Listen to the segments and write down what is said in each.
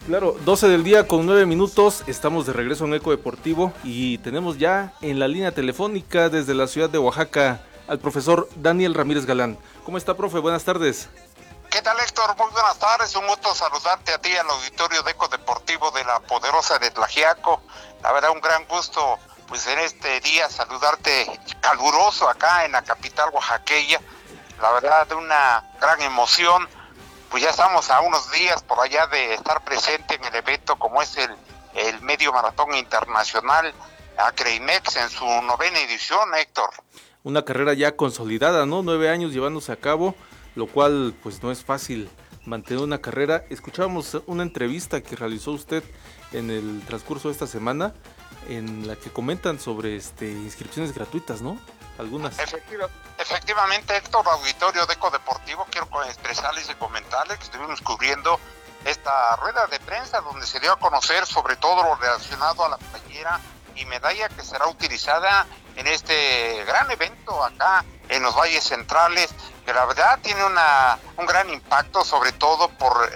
Claro, 12 del día con 9 minutos, estamos de regreso en Eco Deportivo y tenemos ya en la línea telefónica desde la ciudad de Oaxaca al profesor Daniel Ramírez Galán. ¿Cómo está, profe? Buenas tardes. ¿Qué tal, Héctor? Muy buenas tardes, un gusto saludarte a ti al auditorio de Eco Deportivo de la Poderosa de Tlaxiaco. La verdad, un gran gusto, pues en este día saludarte caluroso acá en la capital oaxaqueña. La verdad, una gran emoción. Pues ya estamos a unos días por allá de estar presente en el evento como es el Medio Maratón Internacional Acreimex en su 9ª edición, Héctor. Una carrera ya consolidada, ¿no? 9 años llevándose a cabo, lo cual pues no es fácil mantener una carrera. Escuchábamos una entrevista que realizó usted en el transcurso de esta semana en la que comentan sobre inscripciones gratuitas, ¿no? Algunas. Efectivamente, Héctor, auditorio de Eco Deportivo, quiero expresarles y comentarles que estuvimos cubriendo esta rueda de prensa donde se dio a conocer sobre todo lo relacionado a la playera y medalla que será utilizada en este gran evento acá en los Valles Centrales, que la verdad tiene un gran impacto, sobre todo por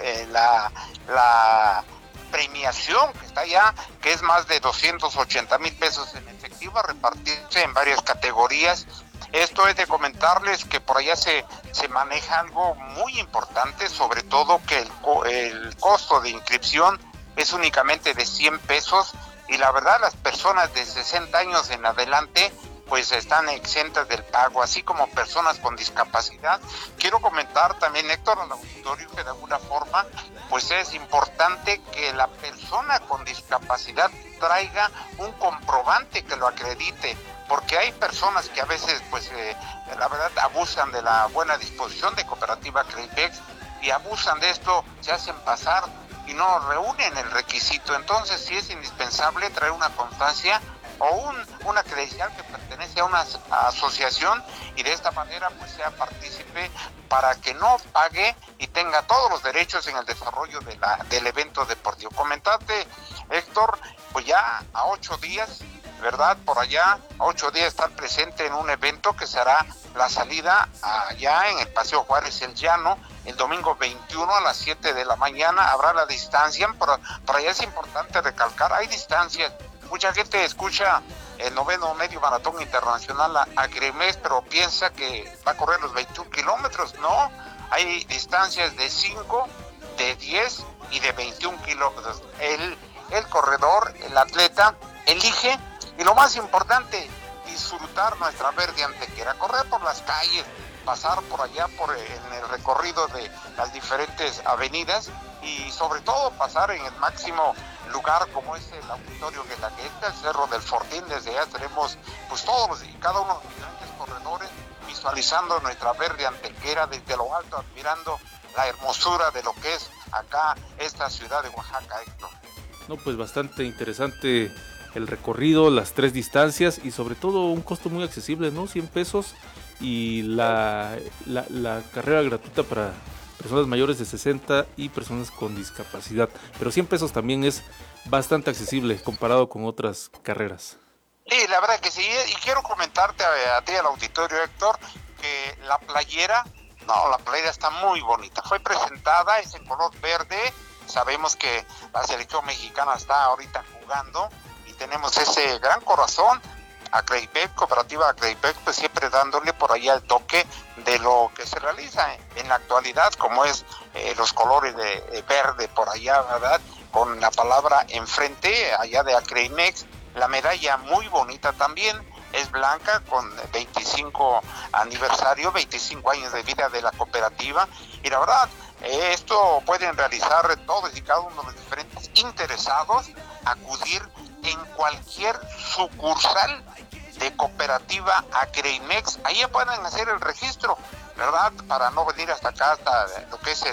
la premiación que está allá, que es más de 280,000 pesos en efectivo, a repartirse en varias categorías. Esto es de comentarles que por allá se maneja algo muy importante, sobre todo que el costo de inscripción es únicamente de 100 pesos y la verdad las personas de 60 años en adelante pues están exentas del pago, así como personas con discapacidad. Quiero comentar también, Héctor, al auditorio que de alguna forma pues es importante que la persona con discapacidad traiga un comprobante que lo acredite, porque hay personas que a veces pues la verdad abusan de la buena disposición de Cooperativa Acreimex y abusan de esto, se hacen pasar y no reúnen el requisito. Entonces sí es indispensable traer una constancia o una credencial que pertenece a una asociación y de esta manera pues sea partícipe para que no pague y tenga todos los derechos en el desarrollo del evento deportivo. Comentarte, Héctor, pues ya a 8 días, ¿verdad? Por allá, a 8 días estar presente en un evento que será la salida allá en el Paseo Juárez El Llano, el domingo 21 a las 7 de la mañana, habrá la distancia, por allá es importante recalcar, hay distancias. Mucha gente escucha el 9º Medio Maratón Internacional Acreimex, pero piensa que va a correr los 21 kilómetros. No, hay distancias de 5, de 10 y de 21 kilómetros. El corredor, el atleta, elige, y lo más importante, disfrutar nuestra verde antequera, correr por las calles, pasar por allá en el recorrido de las diferentes avenidas y sobre todo pasar en el máximo lugar como es el auditorio Guelaguetza, el Cerro del Fortín. Desde allá tenemos pues todos y cada uno de los diferentes corredores visualizando nuestra verde antequera desde lo alto, admirando la hermosura de lo que es acá esta ciudad de Oaxaca, Héctor. No, pues bastante interesante el recorrido, las 3 distancias y sobre todo un costo muy accesible, ¿no? 100 pesos y la carrera gratuita para personas mayores de 60 y personas con discapacidad, pero 100 pesos también es bastante accesible comparado con otras carreras. Sí, la verdad que sí, y quiero comentarte a ti, al auditorio, Héctor, que la playera está muy bonita, fue presentada, es en color verde, sabemos que la selección mexicana está ahorita jugando y tenemos ese gran corazón, Acreimex, Cooperativa Acreimex, pues siempre dándole por allá el toque de lo que se realiza en la actualidad, como es los colores de verde por allá, ¿verdad? Con la palabra enfrente, allá de Acreimex, la medalla muy bonita también, es blanca con 25 aniversario, 25 años de vida de la cooperativa, y la verdad, esto pueden realizar todos y cada uno de los diferentes interesados, acudir en cualquier sucursal de Cooperativa Acreimex, ahí pueden hacer el registro, ¿verdad? Para no venir hasta acá, hasta lo que es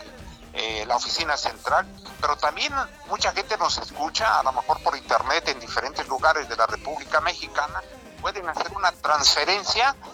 la oficina central, pero también mucha gente nos escucha, a lo mejor por internet en diferentes lugares de la República Mexicana, pueden hacer una transferencia